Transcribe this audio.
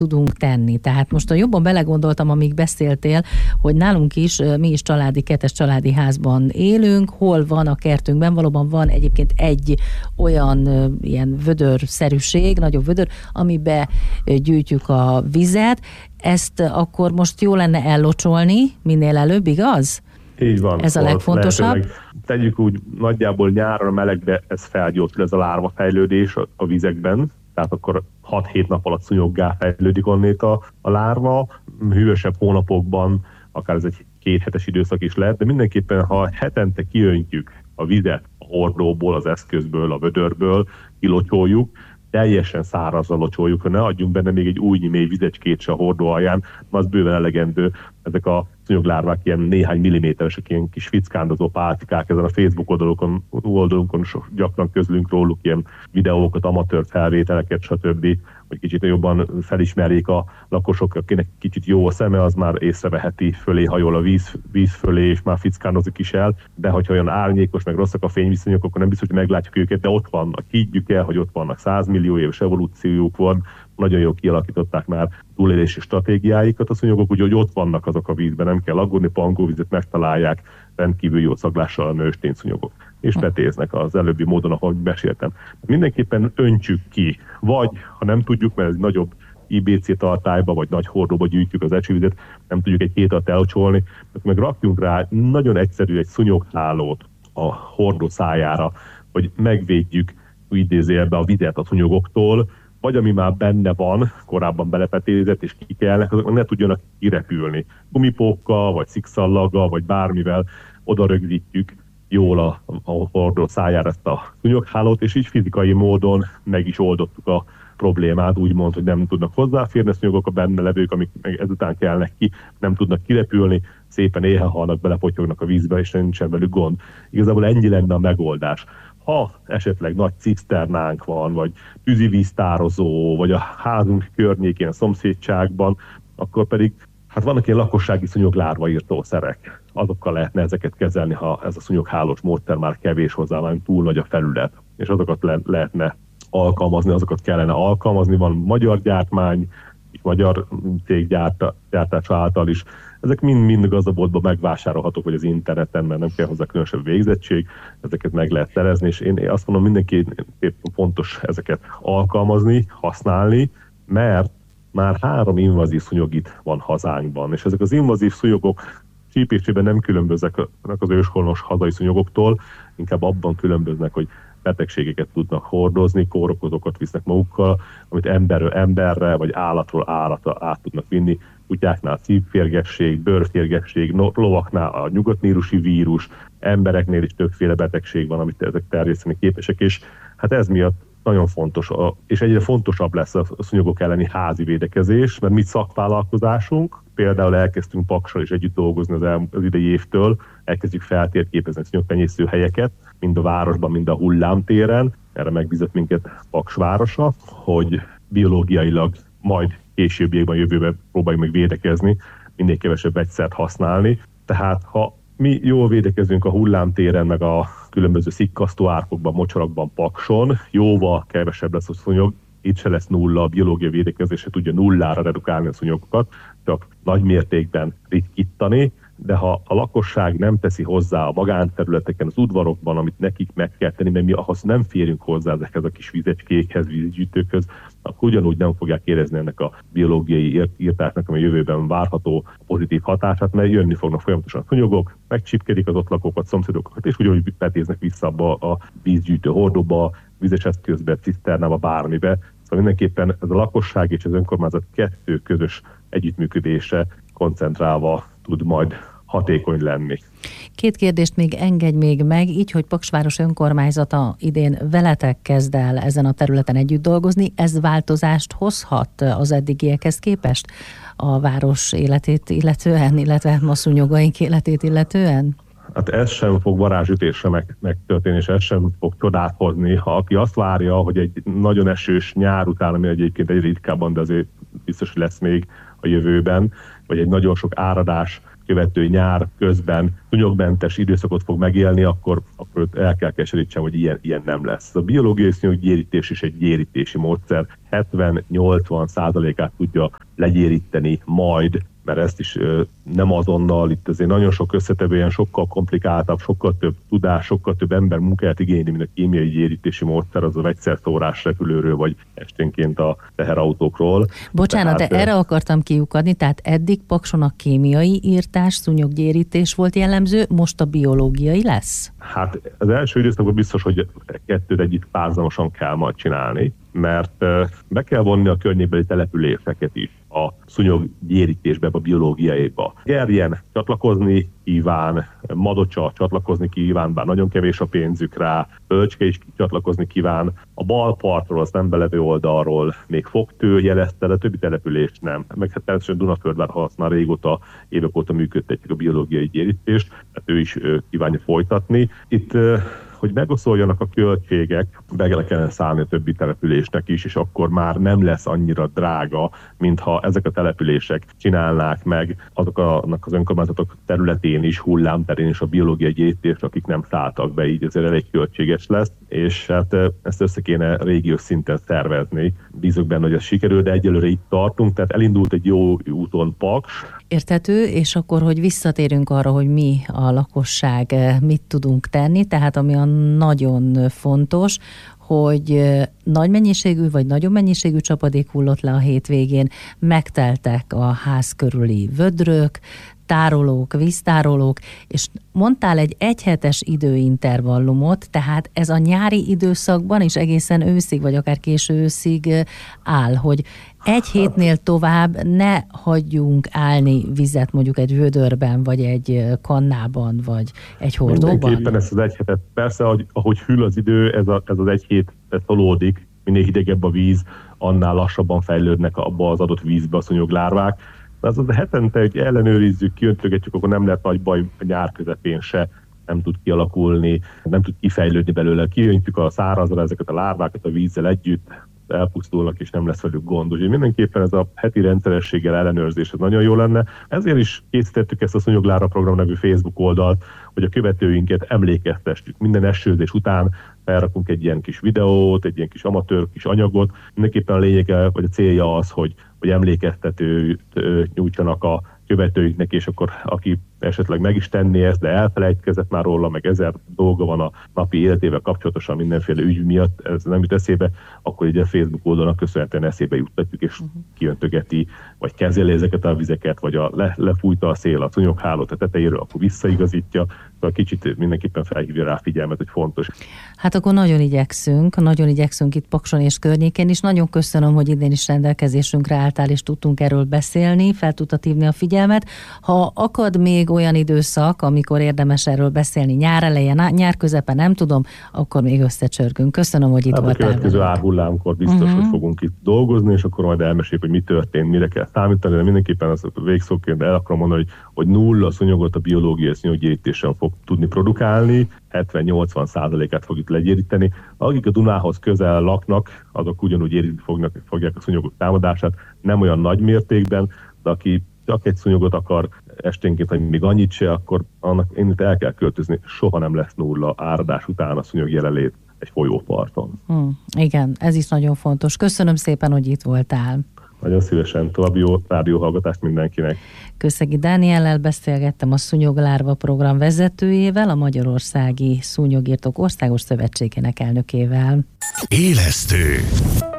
tudunk tenni. Tehát most jobban belegondoltam, amíg beszéltél, hogy nálunk is, mi is kettes családi házban élünk, hol van a kertünkben, valóban van egyébként egy olyan ilyen vödörszerűség, nagyobb vödör, amibe gyűjtjük a vizet. Ezt akkor most jó lenne ellocsolni minél előbb, igaz? Így van. Ez a legfontosabb. Tegyük úgy, nagyjából nyáron melegbe ez felgyorsul, ez a lárva fejlődés a vizekben, tehát akkor 6-7 nap alatt szúnyoggá fejlődik onnét a lárva. Hűvösebb hónapokban akár ez egy 2 hetes időszak is lehet, de mindenképpen, ha hetente kiöntjük a vizet a hordóból, az eszközből, a vödörből, kilocsoljuk, teljesen szárazzal locsoljuk, hogy ne adjunk benne még egy újnyi mély vizecskét se a hordó alján, az bőven elegendő. Ezek a szúnyoglárvák ilyen néhány milliméteresek, ilyen kis fickándozó pálcikák, ezen a Facebook oldalunkon gyakran közlünk róluk ilyen videókat, amatőr felvételeket, stb., hogy kicsit jobban felismerjék a lakosok, akinek kicsit jó a szeme, az már észreveheti, fölé hajol a víz fölé, és már fickándozik is el, de hogyha olyan árnyékos, meg rosszak a fényviszonyok, akkor nem biztos, hogy meglátjuk őket, de ott vannak, higgyük el, hogy ott vannak, 100 millió éves evolúciójuk van, nagyon jól kialakították már túlélési stratégiáikat a szúnyogok, úgyhogy ott vannak azok a vízben, nem kell aggódni, pangóvizet megtalálják, rendkívül jó szaglással a nőstényszúnyogok, és betéznek az előbbi módon, ahogy meséltem. Mindenképpen öntsük ki, vagy ha nem tudjuk, mert ez nagyobb IBC tartályba, vagy nagy hordóba gyűjtjük az esővizet, nem tudjuk egy 2 alatt elocsolni, akkor meg rakjunk rá nagyon egyszerű egy szúnyoghálót a hordó szájára, hogy megvédjük idézőjelben a vizet a szúnyogoktól, vagy ami már benne van, korábban belepetézett és kikelnek, azok ne tudjanak kirepülni. Gumipókkal, vagy szikszallaggal, vagy bármivel oda rögzítjük jól a hordó szájára ezt a szúnyoghálót, és így fizikai módon meg is oldottuk a problémát, úgymond, hogy nem tudnak hozzáférni a szúnyogok, a benne levők, amik ezután kelnek ki, nem tudnak kirepülni, szépen éhen halnak, belepotyognak a vízbe, és nincsen velük gond. Igazából ennyi lenne a megoldás. Ha esetleg nagy ciszternánk van, vagy tűzivíztározó, vagy a házunk környékén, a szomszédságban, akkor pedig hát vannak ilyen lakossági szúnyoglárvairtószerek. Azokkal lehetne ezeket kezelni, ha ez a szúnyoghálós módszer már kevés hozzá, már túl nagy a felület, és azokat lehetne alkalmazni, azokat kellene alkalmazni. Van magyar gyártmány, magyar cég gyártása által is. Ezek mind gazdaboltban megvásárolhatók, vagy az interneten, mert nem kell hozzá különösebb végzettség, ezeket meg lehet szerezni, és én azt mondom, mindenki fontos ezeket alkalmazni, használni, mert már 3 invazív szúnyog itt van hazánkban, és ezek az invazív szúnyogok csípésében nem különböznek az őshonos hazai szúnyogoktól, inkább abban különböznek, hogy betegségeket tudnak hordozni, kórokozókat visznek magukkal, amit emberről emberre, vagy állatról állatra át tudnak vinni. Kutyáknál szívférgesség, bőrférgesség, lovaknál a nyugatnírusi vírus, embereknél is többféle betegség van, amit ezek terjeszteni képesek, és hát ez miatt nagyon fontos, és egyre fontosabb lesz a szúnyogok elleni házi védekezés, mert mi szakvállalkozásunk, például elkezdtünk Paksal is együtt dolgozni az idei évtől, elkezdjük feltérképezni szúnyogtenyésztő helyeket, mind a városban, mind a hullámtéren, erre megbízott minket Paks városa, hogy biológiailag majd későbbiekben, jövőben próbáljuk meg védekezni, minél kevesebb vegyszert használni. Tehát ha mi jól védekezünk a hullámtéren, meg a különböző szikkasztó árkokban, mocsarakban, Pakson, jóval kevesebb lesz a szúnyog, itt se lesz nulla, a biológiai védekezés se tudja nullára redukálni a szúnyogokat, csak nagy mértékben ritkítani, de ha a lakosság nem teszi hozzá a magánterületeken, az udvarokban, amit nekik meg kell tenni, mert mi ahhoz nem férünk hozzá ezekhez a kis vizecskékhez, vízgyűjtőkhöz, akkor ugyanúgy nem fogják érezni ennek a biológiai írtásnak, ami a jövőben várható pozitív hatását, mert jönni fognak folyamatosan szúnyogok, megcsipkedik az ott lakókat, szomszédokat, és ugyanúgy betéznek vissza abba a vízgyűjtő hordóba, vizes eszközbe, ciszternába, bármibe. Szóval mindenképpen ez a lakosság és az önkormányzat 2 közös együttműködése koncentrálva tud majd hatékony lenni. 2 kérdést még engedj még meg, így, hogy Paksváros önkormányzata idén veletek kezd el ezen a területen együtt dolgozni, ez változást hozhat az eddigiekhez képest a város életét illetően, illetve a szúnyogaink életét illetően? Hát ez sem fog varázsütésre megtörténni, és ez sem fog csodát hozni. Ha aki azt várja, hogy egy nagyon esős nyár után, ami egyébként egy ritkábban, de azért biztos, hogy lesz még a jövőben, vagy egy nagyon sok áradás követő nyár közben szúnyogmentes időszakot fog megélni, akkor el kell keserítsem, hogy ilyen nem lesz. A biológiai szúnyoggyérítés is egy gyérítési módszer, 70-80%-át tudja legyéríteni majd, mert ezt is nem azonnal, itt azért nagyon sok összetevően sokkal komplikáltabb, sokkal több tudás, sokkal több ember munkáját igényli, mint a kémiai gyérítési módszer, az a vegyszerszórás repülőről, vagy esténként a teherautókról. Bocsánat, de erre akartam kiukadni, tehát eddig Pakson a kémiai írtás, szúnyoggyérítés volt jellemző, most a biológiai lesz? Hát az első időszakban biztos, hogy kettőt együtt párhuzamosan kell majd csinálni, mert be kell vonni a környékbeli településeket is a szúnyoggyérítésbe, a biológiaiba. Gerjen csatlakozni kíván, Madocsa csatlakozni kíván, bár nagyon kevés a pénzük rá, Bölcske is csatlakozni kíván, a bal partról, az nem belevő oldalról még Fogtő jelezte, de többi település nem. Meg hát természetesen Dunaföldvár használ régóta, évek óta működtetjük a biológiai gyérítést, tehát ő is kívánja folytatni. Itt hogy megoszoljanak a költségek, be kellene szállni a többi településnek is, és akkor már nem lesz annyira drága, mintha ezek a települések csinálnák meg azoknak az önkormányzatok területén is, hullámterén is a biológiai gyérítés, akik nem szálltak be, így ezért elég költséges lesz, és hát ezt össze kéne régiós szinten szervezni. Bízok benne, hogy ez sikerül, de egyelőre itt tartunk, tehát elindult egy jó úton Paks. Érthető, és akkor, hogy visszatérünk arra, hogy mi a lakosság mit tudunk tenni, tehát ami a nagyon fontos, hogy nagy mennyiségű vagy nagyobb mennyiségű csapadék hullott le a hétvégén, megteltek a ház körüli vödrök, tárolók, víztárolók, és mondtál egy egyhetes időintervallumot, tehát ez a nyári időszakban is egészen őszig, vagy akár késő őszig áll, hogy egy hétnél tovább ne hagyjunk állni vizet mondjuk egy vödörben, vagy egy kannában, vagy egy hordóban. Mindenképpen ezt az egy hetet. Persze, ahogy hűl az idő, ez az egy hét tolódik, minél hidegebb a víz, annál lassabban fejlődnek abba az adott vízbe a szúnyoglárvák. De az hetente, hogy ellenőrizzük, kiöntögetjük, akkor nem lehet nagy baj a nyár közepén se, nem tud kialakulni, nem tud kifejlődni belőle. Kiöntjük a szárazra ezeket a lárvákat a vízzel együtt, elpusztulnak, és nem lesz velük gond. Úgyhogy mindenképpen ez a heti rendszerességgel ellenőrzés ez nagyon jó lenne. Ezért is készítettük ezt a Szúnyoglára Program nevű Facebook oldalt, hogy a követőinket emlékeztessük. Minden esőzés után felrakunk egy ilyen kis videót, egy ilyen kis amatőr kis anyagot. Mindenképpen a lényege, vagy a célja az, hogy emlékeztetőt nyújtsanak a követőiknek, és akkor aki esetleg meg is tenné ezt, de elfelejtkezett már róla, meg 1000 dolga van a napi életével kapcsolatosan mindenféle ügy miatt, ez nem jut eszébe, akkor így a Facebook oldalnak köszönhetően eszébe juttatjuk, és kiöntögeti, vagy kezeli ezeket a vizeket, vagy lefújta a szél a szúnyoghálót a tetejéről, akkor visszaigazítja, szóval kicsit mindenképpen felhívja rá figyelmet, hogy fontos. Hát akkor nagyon igyekszünk itt Pakson és környékén is. Nagyon köszönöm, hogy idén is rendelkezésünkre álltál, és tudtunk erről beszélni, fel tudtad hívni a figyelmet. Ha akad még olyan időszak, amikor érdemes erről beszélni nyár elején, nyár közepen, nem tudom, akkor még összecsörgünk. Köszönöm, hogy itt voltál. A következő árhullámkor biztos, hogy fogunk itt dolgozni, és akkor majd elmeséljük, hogy mi történt, mire kell számítani, de mindenképpen az végszóként el akarom mondani, hogy nulla szúnyogot a biológiai szúnyoggyérítéssel fog tudni produkálni, 70-80%-át fogjuk legyéríteni. Akik a Dunához közel laknak, azok ugyanúgy érinteni fogják a szúnyogok támadását, nem olyan nagy mértékben, de aki csak egy szúnyogot akar esténként, hogy még annyit se, akkor annak én itt el kell költözni, soha nem lesz nulla áradás után a szúnyog jelenlét egy folyóparton. Igen, ez is nagyon fontos. Köszönöm szépen, hogy itt voltál. Nagyon szívesen, további jó rádióhallgatást mindenkinek. Kőszegi Dániellel beszélgettem, a Szúnyoglárva program vezetőjével, a Magyarországi Szúnyogírtók Országos Szövetségének elnökével. Élesztő.